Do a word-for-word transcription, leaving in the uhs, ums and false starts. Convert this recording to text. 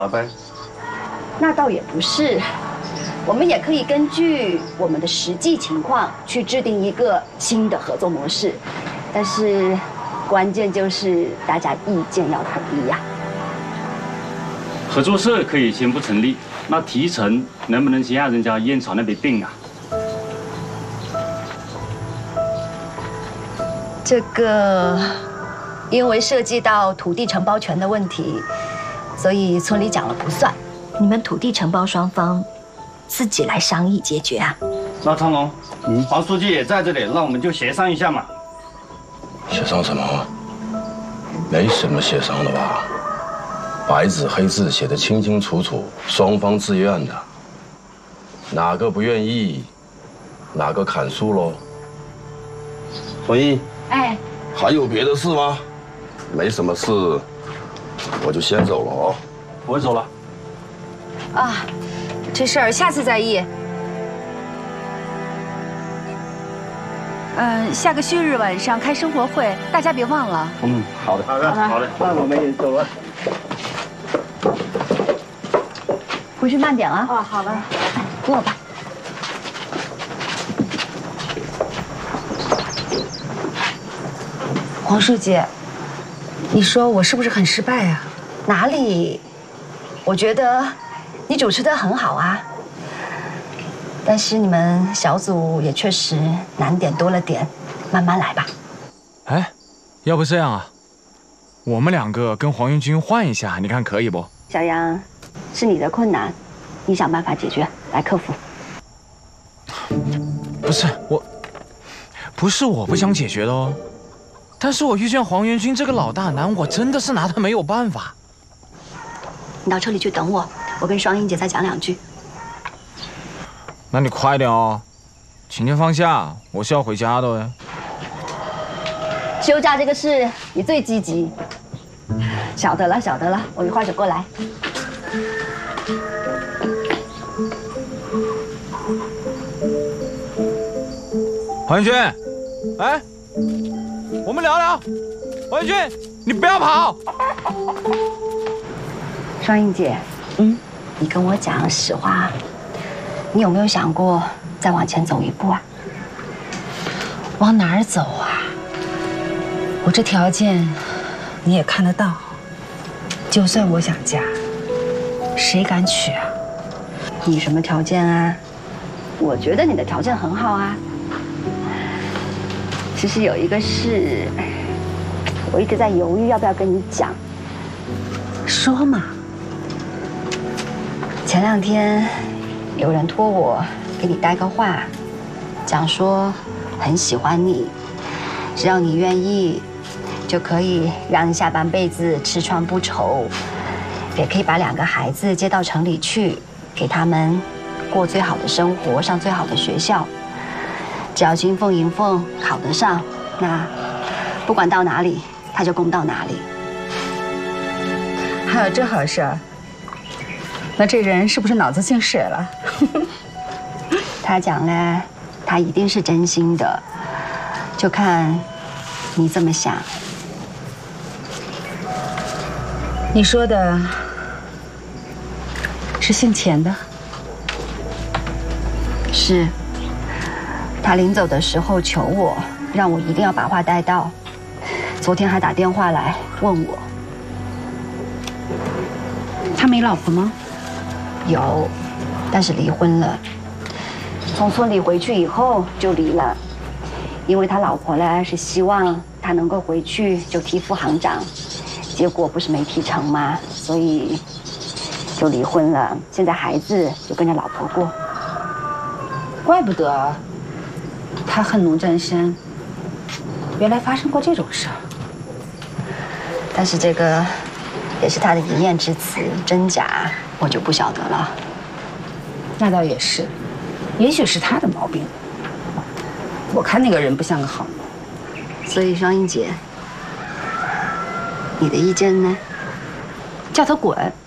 好呗。 那倒也不是，我们也可以根据我们的实际情况去制定一个新的合作模式，但是关键就是大家意见要统一呀。 合作社可以先不成立，那提成能不能先让人家燕巢那边定啊？ 这个，因为涉及到土地承包权的问题，所以村里讲了不算。你们土地承包双方自己来商议解决啊。 那昌龙，嗯，黄书记也在这里，那我们就协商一下嘛。 协商什么？没什么协商的吧？白纸黑字写的清清楚楚，双方自愿的，哪个不愿意，哪个砍树喽。所以， 哎， 还有别的事吗？没什么事，我就先走了哦。 我走了。 啊，这事儿下次再议。嗯，下个旭日晚上开生活会，大家别忘了。 嗯，好的，好的，好的。 那我们也走了。 回去慢点啊。 哦，好了。 哎，跟我吧。 黄书记，你说我是不是很失败啊？ 哪里？我觉得你主持得很好啊。但是你们小组也确实难点多了点，慢慢来吧。 哎，要不这样啊，我们两个跟黄云军换一下，你看可以不？ 小杨，是你的困难，你想办法解决，来克服。 不是我，不是我不想解决的哦，但是我遇见黄元军这个老大难，我真的是拿他没有办法。 你到车里去等我，我跟双英姐再讲两句。 那你快点哦，晴天放假，我是要回家的哎。 休假这个事你最积极。晓得了，晓得了，我一会儿就过来。 黄元军，哎，我们聊聊。黄元军，你不要跑。 双英姐，嗯，你跟我讲实话，你有没有想过再往前走一步啊？ 往哪儿走啊？我这条件你也看得到，就算我想嫁，谁敢娶啊？ 你什么条件啊？我觉得你的条件很好啊。其实有一个事，我一直在犹豫要不要跟你讲。 说嘛。 前两天有人托我给你带个话，讲说很喜欢你，只要你愿意，就可以让你下半辈子吃穿不愁，也可以把两个孩子接到城里去，给他们过最好的生活，上最好的学校。只要金凤银凤考得上，那不管到哪里，他就供到哪里。 还有这好事儿？那这人是不是脑子进水了？ 他讲嘞，他一定是真心的，就看你怎么想。 你说的是姓钱的？ 是。他临走的时候求我，让我一定要把话带到。昨天还打电话来问我。 他没老婆吗？ 有，但是离婚了。从村里回去以后就离了，因为他老婆呢是希望他能够回去就提副行长，结果不是没提成吗？所以就离婚了。现在孩子就跟着老婆过。 怪不得他恨农战深，原来发生过这种事儿。 但是这个也是他的一面之词，真假我就不晓得了。 那倒也是，也许是他的毛病。我看那个人不像个好人。 所以双英姐，你的意见呢？ 叫他滚。